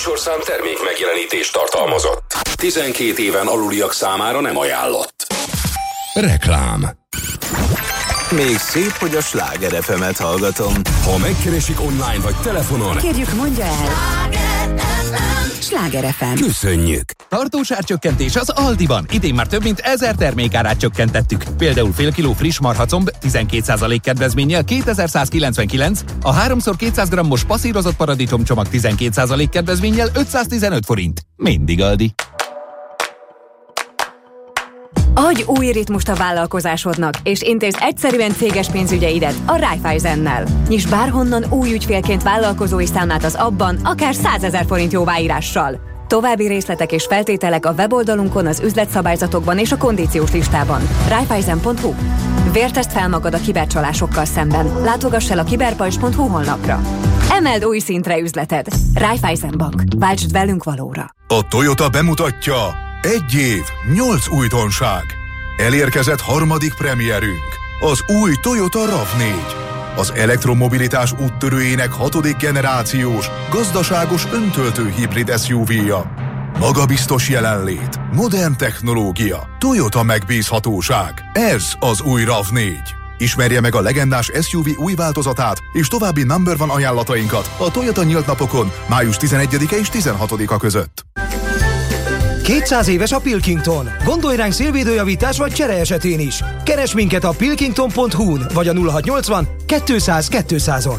műsorszám termék megjelenítést tartalmazott. 12 éven aluliak számára nem ajánlott. Reklám. Még szép, hogy a Sláger FM-et hallgatom. Ha megkeresik online vagy telefonon, kérjük, mondja el. Sláger FM. Köszönjük. Tartós árcsökkentés az Aldiban. Idén már több mint 1000 termékárát csökkentettük. Például fél kiló friss marhacomb 12% kedvezménnyel 2199, a 3x200 g-os passzírozott paradicsomcsomag 12% kedvezménnyel 515 forint. Mindig Aldi. Adj új ritmust a vállalkozásodnak, és intézd egyszerűen céges pénzügyeidet a Raiffeisennel. Nyisd bárhonnan új ügyfélként vállalkozói számlát az abban, akár 100 000 forint jóváírással. További részletek és feltételek a weboldalunkon, az üzletszabályzatokban és a kondíciós listában. Raiffeisen.hu. Vértezd fel magad a kibercsalásokkal szemben. Látogass el a kiberpajzs.hu honlapra. Emeld új szintre üzleted. Raiffeisen Bank. Váltsd velünk valóra. A Toyota bemutatja: 1 év, 8 újdonság. Elérkezett harmadik premierünk, az új Toyota RAV4. Az elektromobilitás úttörőjének 6. generációs, gazdaságos öntöltő hibrid SUV-ja. Magabiztos jelenlét, modern technológia, Toyota megbízhatóság. Ez az új RAV4. Ismerje meg a legendás SUV új változatát és további number one ajánlatainkat a Toyota nyílt napokon május 11-e és 16-a között. 200 éves a Pilkington. Gondolj ránk szélvédőjavítás vagy csere esetén is. Keresd minket a pilkington.hu-n vagy a 0680 200 200-on.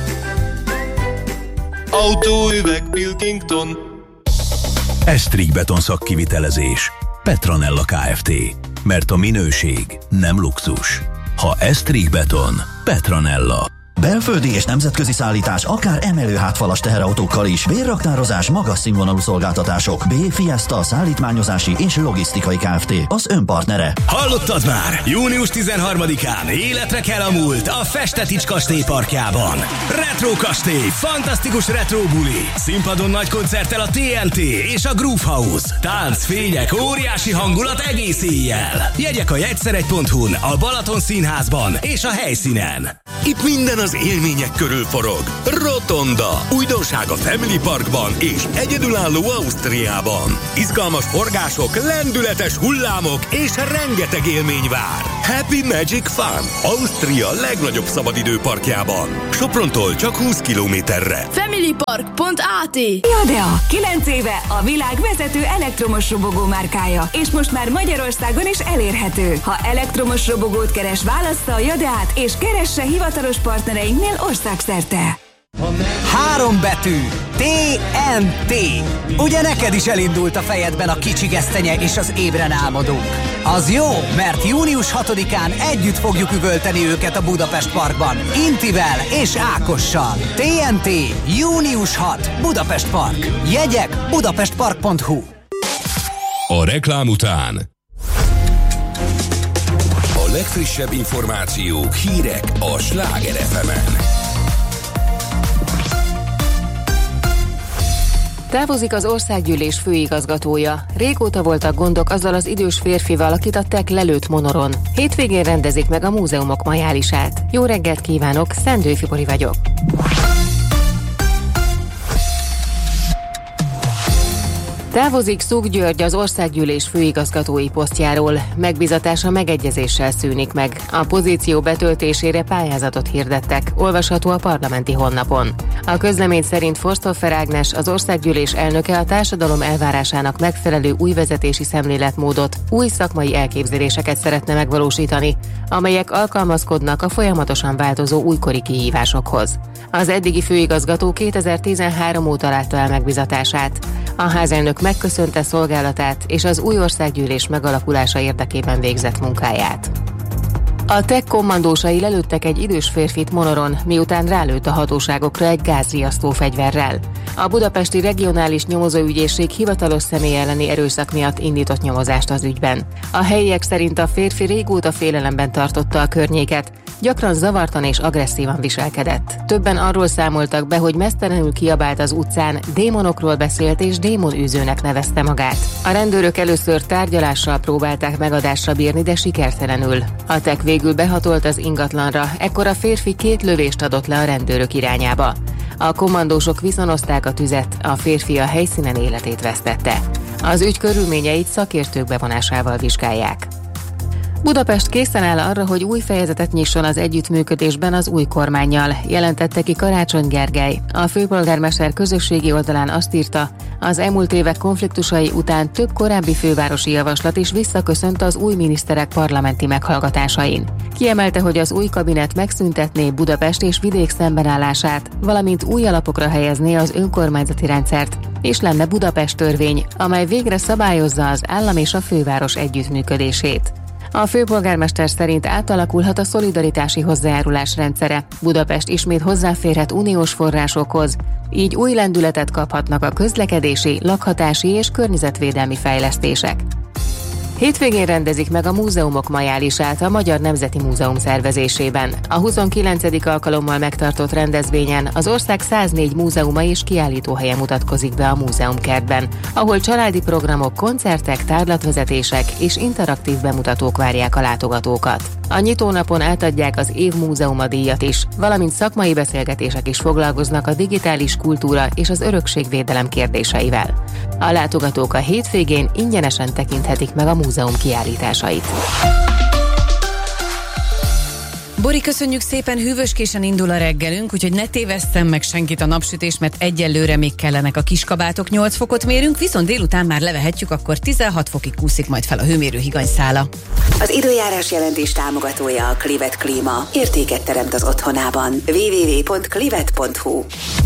Autóüveg Pilkington. Esztrig beton szakkivitelezés. Petronella Kft. Mert a minőség nem luxus. Ha Esztrig beton, Petronella. Belföldi és nemzetközi szállítás, akár emelőhátfalas teherautókkal is. Bérraktározás, magas színvonalú szolgáltatások. B. Fiesta szállítmányozási és logisztikai Kft. Az önpartnere. Hallottad már? Június 13-án életre kell a múlt a Festetics kastély parkjában. Retro kastély, fantasztikus retro buli. Színpadon nagy koncerttel a TNT és a Groove House. Tánc, fények, óriási hangulat egész éjjel. Jegyek a jegyszeregy.hu-n, a Balaton Színházban és a helyszínen. Itt minden az élmények körül forog. Rotonda. Újdonság a Family Parkban és egyedülálló Ausztriában. Izgalmas forgások, lendületes hullámok és rengeteg élmény vár. Happy Magic Fun. Ausztria legnagyobb szabadidőparkjában. Soprontól csak 20 kilométerre. Familypark.at. Jadea, 9 éve a világ vezető elektromos robogó márkája, és most már Magyarországon is elérhető. Ha elektromos robogót keres, válassza a Jadeát, és keresse hivatalos partnereinknél országszerte. 3 betű. TNT. Ugye neked is elindult a fejedben a Kicsi Gesztenye és az Ébren álmodók? Az jó, mert június 6-án együtt fogjuk üvölteni őket a Budapest Parkban. Intivel és Ákossal. TNT. Június 6. Budapest Park. Jegyek budapestpark.hu. A reklám után a legfrissebb információk, hírek a Sláger FM-en. Távozik az országgyűlés főigazgatója. Régóta voltak gondok azzal az idős férfival, akit a TEK lelőtt Monoron. Hétvégén rendezik meg a múzeumok majálisát. Jó reggelt kívánok, Szendő Fibori vagyok. Távozik Szúk György az országgyűlés főigazgatói posztjáról. Megbízatása megegyezéssel szűnik meg. A pozíció betöltésére pályázatot hirdettek, olvasható a parlamenti honlapon. A közlemény szerint Forsthofer Ágnes, az országgyűlés elnöke a társadalom elvárásának megfelelő új vezetési szemléletmódot, új szakmai elképzeléseket szeretne megvalósítani, amelyek alkalmazkodnak a folyamatosan változó újkori kihívásokhoz. Az eddigi főigazgató 2013 óta látta el megbízatását. A házelnök megköszönte szolgálatát és az új országgyűlés megalakulása érdekében végzett munkáját. A TEK kommandósai lelőttek egy idős férfit Monoron, miután rálőtt a hatóságokra egy gázriasztó fegyverrel. A budapesti regionális nyomozóügyészség hivatalos személy elleni erőszak miatt indított nyomozást az ügyben. A helyiek szerint a férfi régóta félelemben tartotta a környéket, gyakran zavartan és agresszívan viselkedett. Többen arról számoltak be, hogy meztelenül kiabált az utcán, démonokról beszélt és démonűzőnek nevezte magát. A rendőrök először tárgyalással próbálták megadásra bírni, de sikertelenül. A TEK végül behatolt az ingatlanra, ekkor a férfi 2 lövést adott le a rendőrök irányába. A kommandósok viszonozták a tüzet, a férfi a helyszínen életét vesztette. Az ügy körülményeit szakértők bevonásával vizsgálják. Budapest készen áll arra, hogy új fejezetet nyisson az együttműködésben az új kormánnyal, jelentette ki Karácsony Gergely. A főpolgármester közösségi oldalán azt írta, az elmúlt évek konfliktusai után több korábbi fővárosi javaslat is visszaköszönt az új miniszterek parlamenti meghallgatásain. Kiemelte, hogy az új kabinet megszüntetné Budapest és vidék szembenállását, valamint új alapokra helyezné az önkormányzati rendszert, és lenne Budapest törvény, amely végre szabályozza az állam és a főváros együttműködését. A főpolgármester szerint átalakulhat a szolidaritási hozzájárulás rendszere. Budapest ismét hozzáférhet uniós forrásokhoz, így új lendületet kaphatnak a közlekedési, lakhatási és környezetvédelmi fejlesztések. Hétvégén rendezik meg a múzeumok majálisát a Magyar Nemzeti Múzeum szervezésében. A 29. alkalommal megtartott rendezvényen az ország 104 múzeuma és kiállítóhelye mutatkozik be a múzeumkertben, ahol családi programok, koncertek, tárlatvezetések és interaktív bemutatók várják a látogatókat. A nyitónapon átadják az év múzeuma díjat is, valamint szakmai beszélgetések is foglalkoznak a digitális kultúra és az örökségvédelem kérdéseivel. A látogatók a hétvégén ingyenesen tekinthetik meg a múzeum kiállításait. Bori, köszönjük szépen, hűvöskésen indul a reggelünk, úgyhogy ne tévesszem meg senkit a napsütés, mert egyelőre még kellenek a kiskabátok, 8 fokot mérünk, viszont délután már levehetjük, akkor 16 fokig kúszik majd fel a hőmérő higanyszála. Az időjárás jelentés támogatója a Clivet Klíma. Értéket teremt az otthonában. www.clivet.hu.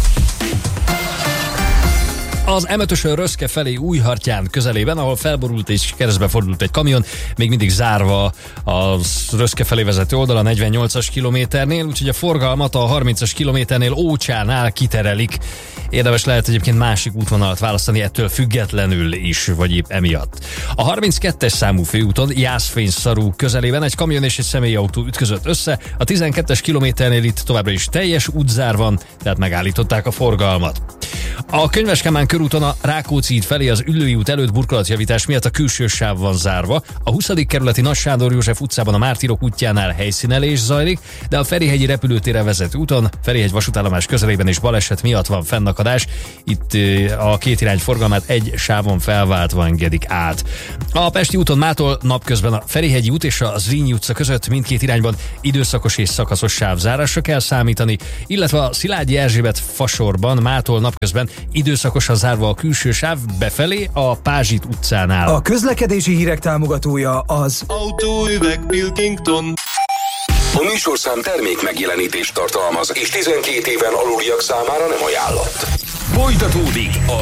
Az M5-ösön Röszke felé Újhartyán közelében, ahol felborult és keresztbe fordult egy kamion, még mindig zárva a Röszke felé vezető oldal a 48-as kilométernél, úgyhogy a forgalmat a 30-as kilométernél Ócsánál kiterelik. Érdemes lehet egyébként másik útvonalat választani ettől függetlenül is, vagy épp emiatt. A 32-es számú főúton Jászfény-Szarú közelében egy kamion és egy személyautó ütközött össze. A 12-es kilométernél itt továbbra is teljes útzár van, tehát megállították a forgalmat. A Könyves Kálmán körúton a Rákóczi híd felé az Üllői út előtt burkolatjavítás miatt a külső sáv van zárva. A 20. kerületi Nagy Sándor József utcában a Mártírok útjánál helyszínelés zajlik, de a Ferihegyi repülőtérre vezető úton, Ferihegy vasútállomás közelében is baleset miatt van fennakadás. Itt a két irány forgalmát egy sávon felváltva engedik át. A Pesti úton mától napközben a Ferihegyi út és a Zrínyi utca között mindkét irányban időszakos és szakaszos sávzárásra kell számítani, illetve a Szilágyi Erzsébet fasorban mától napközben időszakosan zárva a külső sáv befelé a Pázsit utcánál. A közlekedési hírek támogatója az Autóüveg Pilkington. A műsorszám termék megjelenítést tartalmaz, és 12 éven aluliak számára nem ajánlott. Folytatódik